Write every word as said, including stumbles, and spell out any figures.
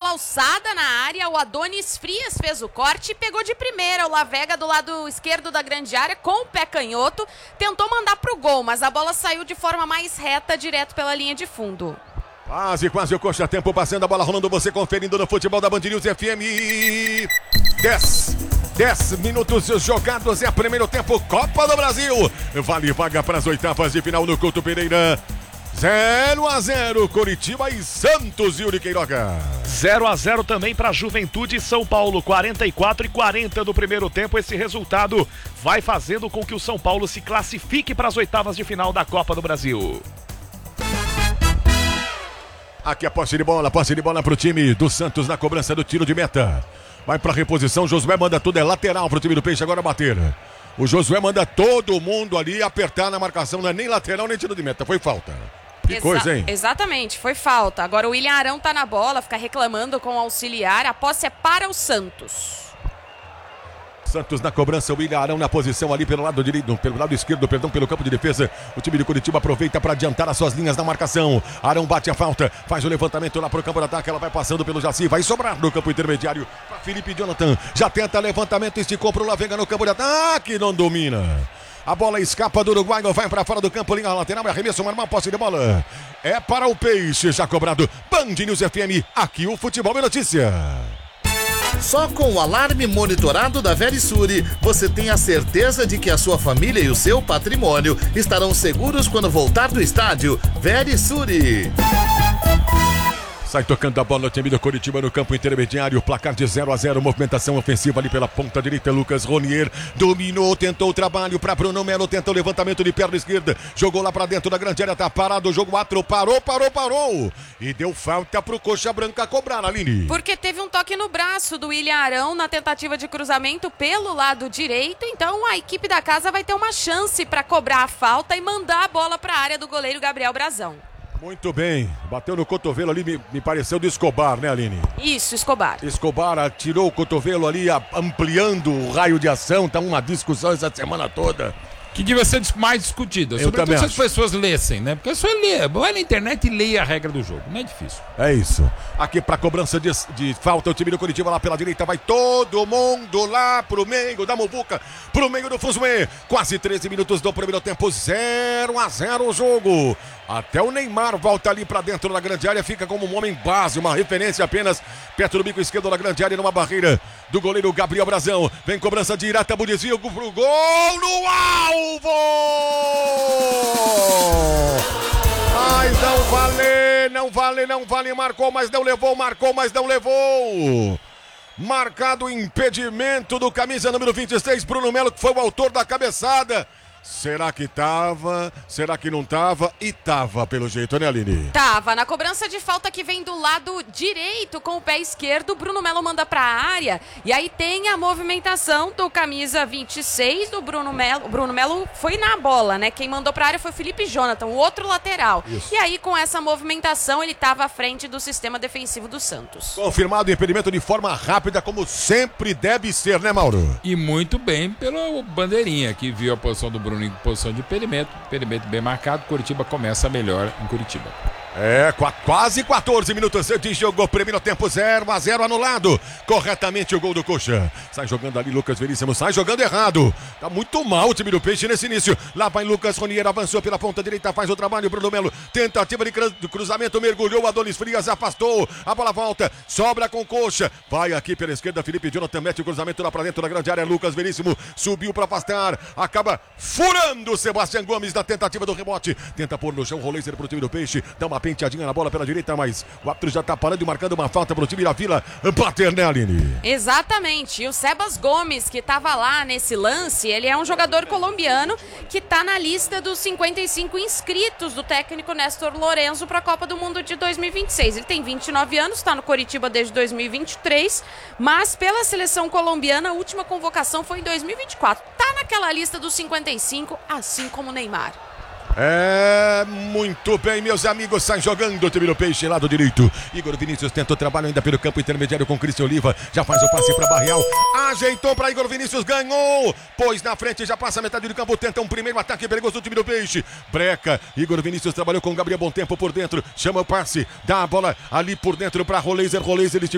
bola alçada na área, o Adonis Frias fez o corte e pegou de primeira. O Lavega do lado esquerdo da grande área com o pé canhoto, tentou mandar pro gol, mas a bola saiu de forma mais reta, direto pela linha de fundo. Quase, quase o Coxa, tempo passando, a bola rolando, você conferindo no futebol da Band News F M. dez, dez minutos jogados, é primeiro tempo, Copa do Brasil. Vale vaga para as oitavas de final no Couto Pereira. zero a zero, Coritiba e Santos, Yuri Queiroga. zero a zero também para Juventude e São Paulo, quarenta e quatro e quarenta do primeiro tempo. Esse resultado vai fazendo com que o São Paulo se classifique para as oitavas de final da Copa do Brasil. Aqui a posse de bola, posse de bola pro time do Santos na cobrança do tiro de meta. Vai pra reposição, Josué manda tudo, é lateral pro time do Peixe agora bater. O Josué manda todo mundo ali apertar na marcação, não é nem lateral nem tiro de meta, foi falta. Que Exa- coisa, hein? Exatamente, foi falta. Agora o William Arão tá na bola, fica reclamando com o auxiliar, a posse é para o Santos. Santos na cobrança, o William Arão na posição ali pelo lado direito, pelo lado esquerdo, perdão, pelo campo de defesa. O time de Curitiba aproveita para adiantar as suas linhas na marcação. Arão bate a falta, faz o levantamento lá pro campo de ataque, ela vai passando pelo Jaci, vai sobrar no campo intermediário para Felipe Jonathan. Já tenta levantamento, esticou pro Lavega no campo de ataque, não domina. A bola escapa do Uruguai, vai para fora do campo, linha lateral, arremesso, uma posse de bola. É para o Peixe, já cobrado. Band News F M, aqui o Futebol é Notícia. Só com o alarme monitorado da Verisure, você tem a certeza de que a sua família e o seu patrimônio estarão seguros quando voltar do estádio. Verisure. Sai tocando a bola o time do Coritiba no campo intermediário, placar de zero a zero, movimentação ofensiva ali pela ponta direita, Lucas Ronier dominou, tentou o trabalho para Bruno Melo, tentou o levantamento de perna esquerda, jogou lá para dentro da grande área, tá parado, o jogo quatro, parou, parou, parou, e deu falta pro Coxa Branca cobrar, Aline. Porque teve um toque no braço do William Arão na tentativa de cruzamento pelo lado direito, então a equipe da casa vai ter uma chance para cobrar a falta e mandar a bola para a área do goleiro Gabriel Brazão. Muito bem, bateu no cotovelo ali, me, me pareceu do Escobar, né, Aline? Isso, Escobar. Escobar tirou o cotovelo ali, a, ampliando o raio de ação, tá uma discussão essa semana toda. Que devia ser mais discutida, Eu sobretudo se as acho. pessoas lessem, né? Porque é só ler, vai na internet e leia a regra do jogo, não é difícil. É isso. Aqui pra cobrança de, de falta, o time do Curitiba lá pela direita, vai todo mundo lá pro meio da muvuca, pro meio do Fuzue. Quase treze minutos do primeiro tempo, zero a zero o jogo. Até o Neymar volta ali pra dentro da grande área, fica como um homem base, uma referência apenas perto do bico esquerdo da grande área, numa barreira do goleiro Gabriel Brazão. Vem cobrança direta pro desvio, pro gol no alvo! Mas não vale, não vale, não vale, marcou, mas não levou, marcou, mas não levou. Marcado o impedimento do camisa número vinte e seis, Bruno Melo, que foi o autor da cabeçada. Será que tava? Será que não tava? E tava, pelo jeito, né, Aline? Tava. Na cobrança de falta que vem do lado direito com o pé esquerdo, Bruno Melo manda pra área. E aí tem a movimentação do camisa vinte e seis do Bruno Melo. O Bruno Melo foi na bola, né? Quem mandou pra área foi o Felipe Jonathan, o outro lateral. Isso. E aí, com essa movimentação, ele tava à frente do sistema defensivo do Santos. Confirmado o impedimento de forma rápida, como sempre deve ser, né, Mauro? E muito bem pelo Bandeirinha, que viu a posição do Bruno em posição de impedimento, impedimento bem marcado, Curitiba começa melhor em Curitiba. É, qu- quase quatorze minutos de jogo, primeiro tempo zero a zero anulado, corretamente o gol do Coxa. Sai jogando ali Lucas Veríssimo, sai jogando errado, tá muito mal o time do Peixe nesse início. Lá vai Lucas Ronier, avançou pela ponta direita, faz o trabalho, Bruno Melo, tentativa de cru- cruzamento, mergulhou, Adonis Frias afastou, a bola volta, sobra com Coxa, vai aqui pela esquerda, Felipe Jonathan mete o cruzamento lá pra dentro da grande área, Lucas Veríssimo subiu pra afastar, acaba furando o Sebastião Gomes da tentativa do rebote, tenta pôr no chão o Roleiser pro time do Peixe, dá uma penteadinha na bola pela direita, mas o árbitro já tá parando e marcando uma falta pro time da Vila bater, né, Aline? Exatamente, e o Sebas Gomes, que estava lá nesse lance, ele é um jogador colombiano que está na lista dos cinquenta e cinco inscritos do técnico Néstor Lorenzo para a Copa do Mundo de dois mil e vinte e seis. Ele tem vinte e nove anos, está no Coritiba desde dois mil e vinte e três, mas pela seleção colombiana a última convocação foi em dois mil e vinte e quatro. Tá naquela lista dos cinquenta e cinco, assim como o Neymar. É, muito bem, meus amigos, sai jogando o time do Peixe, lado direito. Igor Vinícius tenta o trabalho ainda pelo campo intermediário com Cristian Oliva, já faz o passe para Barreal, ajeitou para Igor Vinícius, ganhou, pôs na frente, já passa a metade do campo, tenta um primeiro ataque perigoso do time do Peixe, breca, Igor Vinícius trabalhou com Gabriel Bom Tempo por dentro, chama o passe, dá a bola ali por dentro para Roleiser, Roleiser, ele